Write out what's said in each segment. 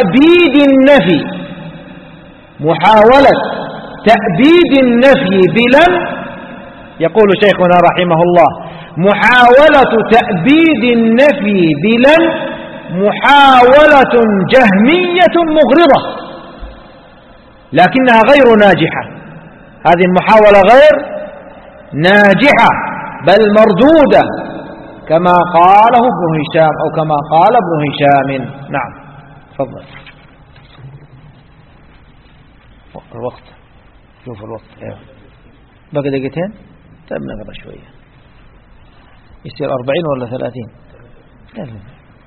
تأبيد النفي، محاولة تأبيد النفي بلن، يقول شيخنا رحمه الله: محاولة تأبيد النفي بلن محاولة جهمية مغرضة، لكنها غير ناجحة. هذه المحاولة غير ناجحة بل مردودة، كما قاله ابن هشام أو كما قال ابن هشام. نعم، تفضل. الوقت، شوف الوقت. بقى دقيقتين، طيب نقرأ شوية. يصير 40 ولا 30؟ لا لا.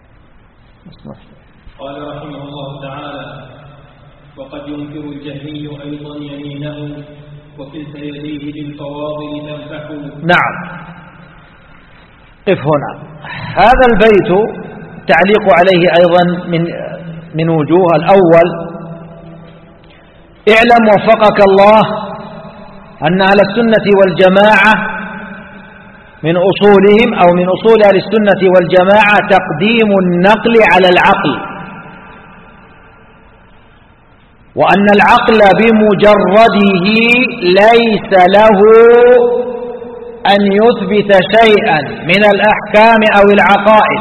قال رحمه الله تعالى: وقد ينكر الجهمي أيضا يمينه وكلتا يديه بالفواضل تنفح. نعم، قف هنا. هذا البيت تعليق عليه أيضا من وجوه. الأول: اعلم وفقك الله أن أهل السنة والجماعة من أصولهم أو من أصول أهل السنة والجماعة تقديم النقل على العقل، وأن العقل بمجرده ليس له أن يثبت شيئا من الأحكام أو العقائد.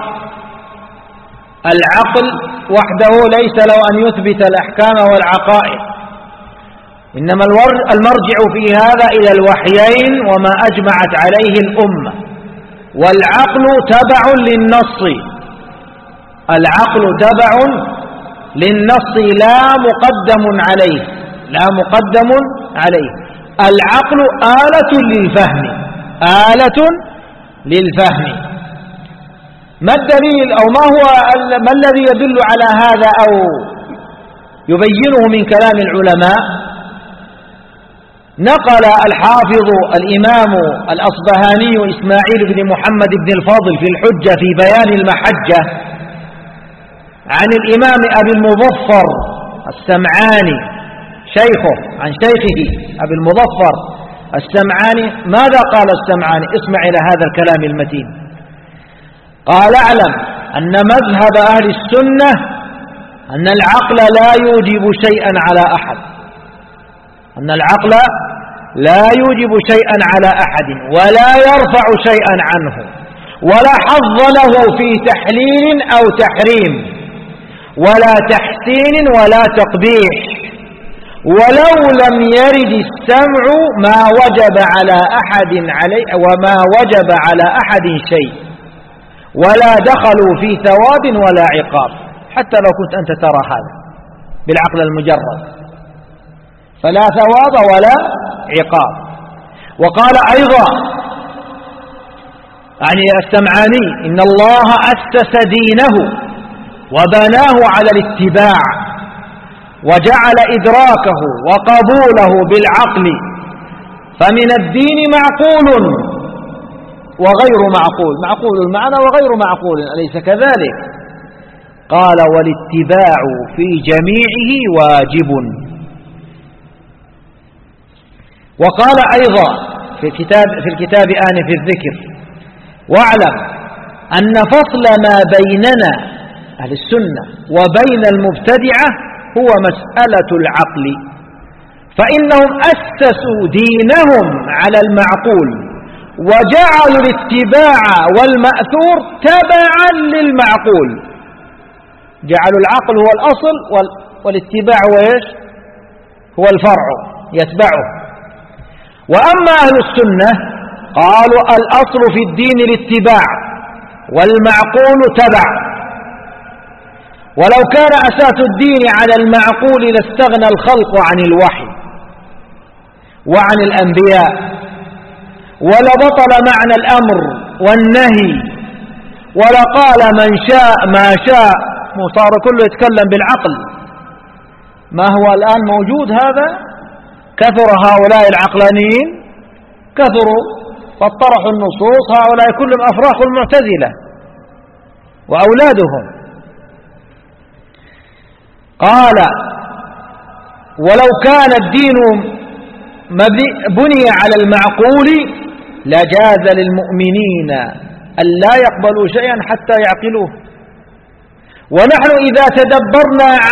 العقل وحده ليس له أن يثبت الأحكام والعقائد، إنما المرجع في هذا إلى الوحيين وما أجمعت عليه الأمة. والعقل تبع للنص، العقل تبع للنص لا مقدم عليه، لا مقدم عليه. العقل آلة للفهم، آلة للفهم. ما الدليل أو ما الذي يدل على هذا أو يبينه من كلام العلماء؟ نقل الحافظ الإمام الأصبهاني إسماعيل بن محمد بن الفاضل في الحجة في بيان المحجة عن الإمام أبي المظفر السمعاني شيخه، عن شيخه أبي المظفر السمعاني. ماذا قال السمعاني؟ اسمع إلى هذا الكلام المتين. قال: اعلم أن مذهب أهل السنة أن العقل لا يوجب شيئا على أحد، أن العقل لا يوجب شيئا على أحد ولا يرفع شيئا عنه ولا حظ له في تحليل أو تحريم ولا تحسين ولا تقبيح، ولو لم يرد السمع ما وجب على أحد عليه وما وجب على أحد شيء، ولا دخلوا في ثواب ولا عقاب. حتى لو كنت أنت ترى هذا بالعقل المجرد، فلا ثواب ولا عقاب. وقال أيضا يعني السمعاني: إن الله أسس دينه وبناه على الاتباع وجعل إدراكه وقبوله بالعقل، فمن الدين معقول وغير معقول، معقول المعنى وغير معقول، أليس كذلك؟ قال: والاتباع في جميعه واجب. وقال أيضا في الكتاب آنف الذكر: واعلم أن فصل ما بيننا أهل السنة وبين المبتدعة هو مسألة العقل، فإنهم أسسوا دينهم على المعقول وجعلوا الاتباع والمأثور تبعا للمعقول، جعلوا العقل هو الأصل والاتباع هو إيش؟ هو الفرع يتبعه. وأما أهل السنة قالوا: الأصل في الدين الاتباع والمعقول تبع، ولو كان أساس الدين على المعقول لاستغنى الخلق عن الوحي وعن الأنبياء، ولبطل معنى الأمر والنهي، ولقال من شاء ما شاء، صار كله يتكلم بالعقل. ما هو الآن موجود هذا؟ كثر هؤلاء العقلانيين، كثروا فاطرحوا النصوص، هؤلاء كلهم أفراخ المعتزلة وأولادهم. قال: ولو كان الدين بني على المعقول لجاز للمؤمنين أن لا يقبلوا شيئا حتى يعقلوه، ونحن إذا تدبرنا